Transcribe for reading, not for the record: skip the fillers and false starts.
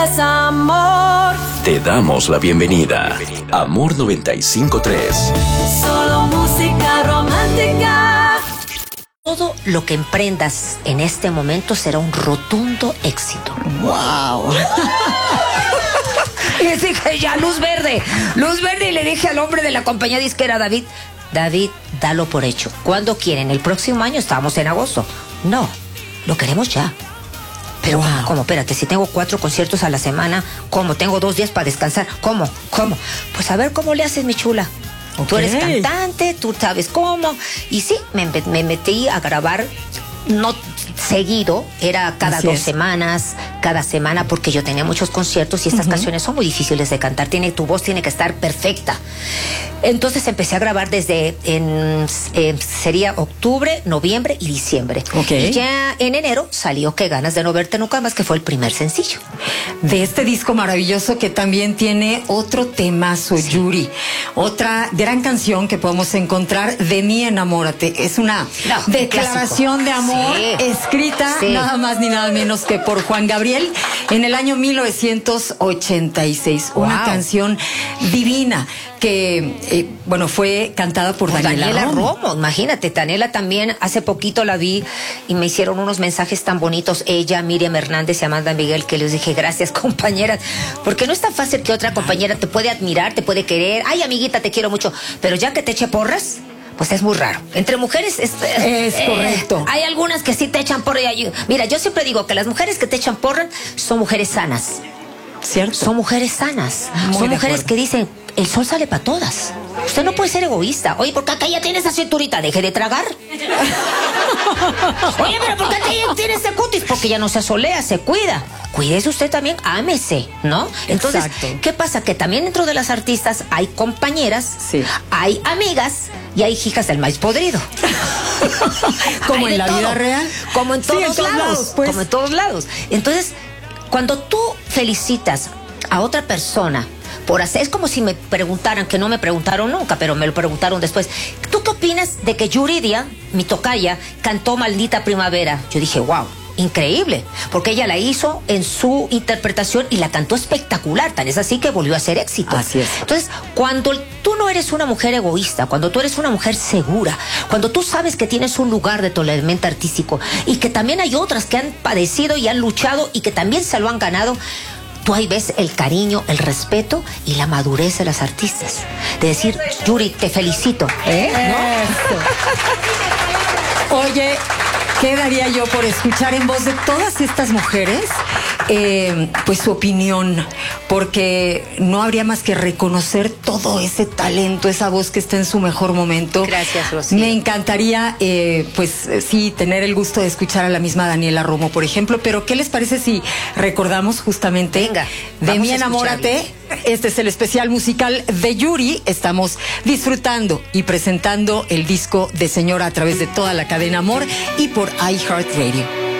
Amor. Te damos la bienvenida. Amor 95.3. Solo música romántica. Todo lo que emprendas en este momento será un rotundo éxito. ¡Wow! Y dije, ya, luz verde. Luz verde, y le dije al hombre de la compañía disquera, David, dalo por hecho. ¿Cuándo quieren? ¿El próximo año? Estábamos en agosto. No, lo queremos ya. Pero, wow. ¿Cómo? Espérate, si tengo 4 conciertos a la semana, ¿cómo? Tengo 2 días para descansar, ¿cómo? Pues a ver cómo le haces, mi chula. Okay. Tú eres cantante, tú sabes cómo. Y sí, me metí a grabar, no seguido, era cada 2 semanas, cada semana, porque yo tenía muchos conciertos y estas canciones son muy difíciles de cantar. Tu voz tiene que estar perfecta. Entonces empecé a grabar desde sería octubre, noviembre y diciembre. Okay. Y ya en enero salió Qué ganas de no verte nunca más, que fue el primer sencillo. De este disco maravilloso que también tiene otro temazo, sí. Yuri. Otra gran canción que podemos encontrar, De mí enamórate. Es una declaración de amor, sí, escrita nada más ni nada menos que por Juan Gabriel en el año 1986. Wow. Una canción divina que, fue cantada por Daniela Romo. Imagínate, Daniela también, hace poquito la vi y me hicieron unos mensajes tan bonitos. Ella, Miriam Hernández y Amanda Miguel, que les dije, gracias, compañeras, porque no es tan fácil que otra compañera te puede admirar, te puede querer. Ay, amiguita, te quiero mucho, pero ya que te eche porras, pues es muy raro. Entre mujeres es correcto. Hay algunas que sí te echan porra. Mira, yo siempre digo que las mujeres que te echan porra son mujeres sanas. ¿Cierto? Son mujeres sanas. Son mujeres que dicen, el sol sale para todas. Usted no puede ser egoísta. Oye, ¿por qué acá ya tiene esa cinturita? Deje de tragar. Oye, pero ¿por qué acá ya tiene ese cutis? Porque ya no se asolea, se cuida. Cuídese usted también, ámese, ¿no? Entonces, exacto. ¿Qué pasa? Que también dentro de las artistas hay compañeras, sí, hay amigas y hay hijas del maíz podrido. Como en la vida real. Como en todos lados, lados, pues. Como en todos lados. Entonces, cuando tú felicitas a otra persona por hacer, es como si me preguntaran, que no me preguntaron nunca, pero me lo preguntaron después. ¿Tú qué opinas de que Yuridia, mi tocaya, cantó Maldita Primavera? Yo dije, wow, increíble, porque ella la hizo en su interpretación y la cantó espectacular, tan es así que volvió a ser éxito. Así es. Entonces, cuando tú no eres una mujer egoísta, cuando tú eres una mujer segura, cuando tú sabes que tienes un lugar de toleramiento artístico y que también hay otras que han padecido y han luchado y que también se lo han ganado, tú ahí ves el cariño, el respeto y la madurez de las artistas. De decir, Yuri, te felicito. ¿No? Oye, ¿qué daría yo por escuchar en voz de todas estas mujeres pues su opinión? Porque no habría más que reconocer todo ese talento, esa voz que está en su mejor momento. Gracias, Rocío. Me encantaría, sí, tener el gusto de escuchar a la misma Daniela Romo, por ejemplo, pero ¿qué les parece si recordamos justamente De mí enamórate? Este es el especial musical de Yuri. Estamos disfrutando y presentando el disco de Señora a través de toda la cadena Amor y por iHeartRadio.